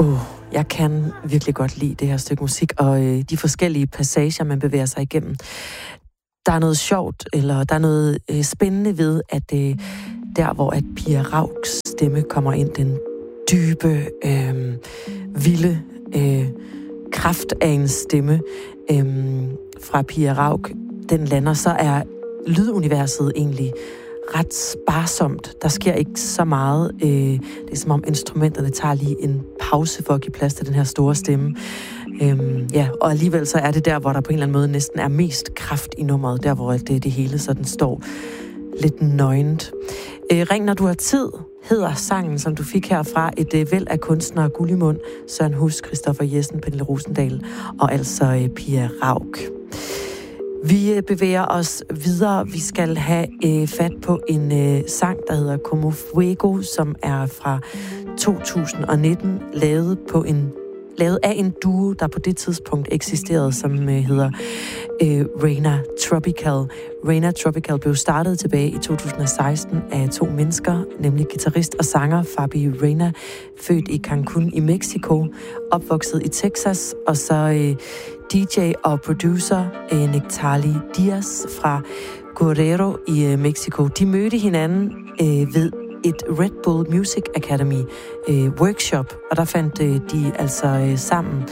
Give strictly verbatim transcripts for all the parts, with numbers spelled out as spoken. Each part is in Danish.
Åh, oh, jeg kan virkelig godt lide det her stykke musik, og øh, de forskellige passager, man bevæger sig igennem. Der er noget sjovt, eller der er noget øh, spændende ved, at øh, der, hvor at Pia Rauks stemme kommer ind, den dybe, øh, vilde øh, kraft af en stemme øh, fra Pia Rauk, den lander, så er lyduniverset egentlig ret sparsomt. Der sker ikke så meget. Øh, det er som om instrumenterne tager lige en pause for at give plads til den her store stemme. Øhm, ja, og alligevel så er det der, hvor der på en eller anden måde næsten er mest kraft i nummeret, der hvor det, det hele sådan står lidt nøgent. Øh, Ring, når du har tid, hedder sangen, som du fik her fra et øh, væld af kunstnere, Gullimund, Søren Hus, Christoffer Jessen, Pernille Rosendal og altså øh, Pia Rauk. Vi øh, bevæger os videre. Vi skal have øh, fat på en øh, sang, der hedder Como Fuego, som er fra to tusind og nitten, lavet på en lavet af en duo, der på det tidspunkt eksisterede, som øh, hedder øh, Reina Tropical. Reina Tropical blev startet tilbage i to tusind og seksten af to mennesker, nemlig guitarist og sanger Fabi Reina, født i Cancun i Mexico, opvokset i Texas, og så øh, D J og producer øh, Nectali Diaz fra Guerrero i øh, Mexico. De mødte hinanden øh, ved et Red Bull Music Academy øh, workshop, og der fandt øh, de altså øh, sammen.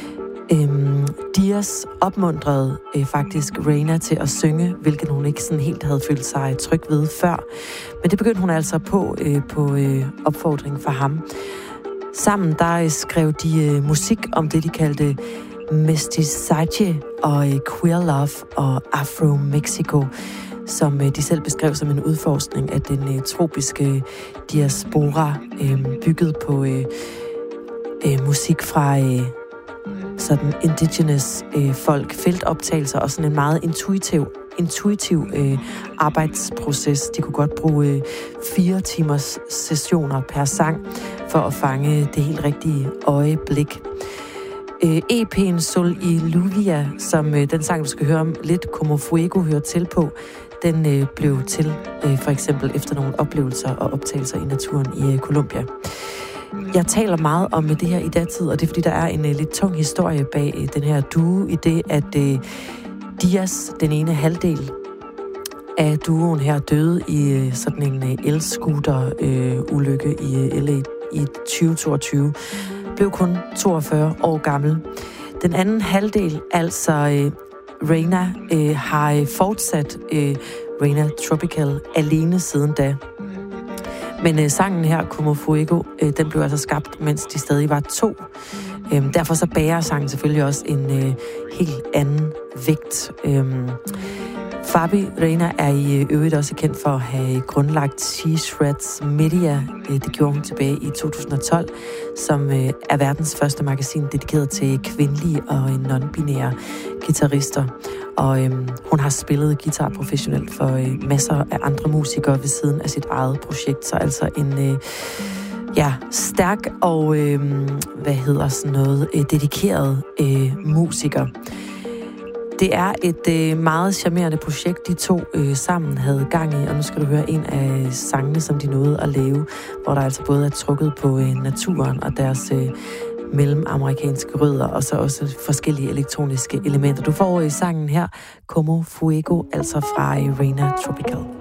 Øhm, Diaz opmuntrede øh, faktisk Reina til at synge, hvilket hun ikke sådan helt havde følt sig tryg ved før. Men det begyndte hun altså på øh, på øh, opfordring fra ham. Sammen der øh, skrev de øh, musik om det, de kaldte mestizaje og øh, queer love og Afro-Mexico, som øh, de selv beskrev som en udforskning af den øh, tropiske diaspora, øh, bygget på øh, øh, musik fra øh, sådan indigenous øh, folk, feltoptagelser og sådan en meget intuitiv, intuitiv øh, arbejdsproces. De kunne godt bruge øh, fire timers sessioner per sang for at fange det helt rigtige øjeblik. Øh, E P'en Sol y Lluvia, som øh, den sang, du skal høre om lidt, Como Fuego hører til på, den øh, blev til øh, for eksempel efter nogle oplevelser og optagelser i naturen i øh, Colombia. Jeg taler meget om det her i datid, og det er fordi, der er en øh, lidt tung historie bag øh, den her duo, i det, at øh, Diaz, den ene halvdel af duoen her, døde i øh, sådan en øh, el-scooter-ulykke øh, i øh, L A i tyve toogtyve. Blev kun toogfyrre år gammel. Den anden halvdel, altså øh, Reina, øh, har øh, fortsat øh, Reina Tropical alene siden da. Men øh, sangen her, Como Fuego, øh, den blev altså skabt, mens de stadig var to. Øh, derfor så bærer sangen selvfølgelig også en øh, helt anden vægt. Øh, Fabi Reina er i øvrigt også kendt for at have grundlagt She Shreds Media. Det gjorde hun tilbage i to tusind og tolv, som er verdens første magasin dedikeret til kvindelige og non-binære guitarister. Og øhm, hun har spillet guitar professionelt for øh, masser af andre musikere ved siden af sit eget projekt. Så altså en øh, ja, stærk og øh, hvad hedder sådan noget, øh, dedikeret øh, musiker. Det er et øh, meget charmerende projekt, de to øh, sammen havde gang i, og nu skal du høre en af sangene, som de nåede at lave, hvor der altså både er trukket på øh, naturen og deres øh, mellemamerikanske rødder, og så også forskellige elektroniske elementer. Du får i øh, sangen her, Como Fuego, altså fra øh, Reina Tropical.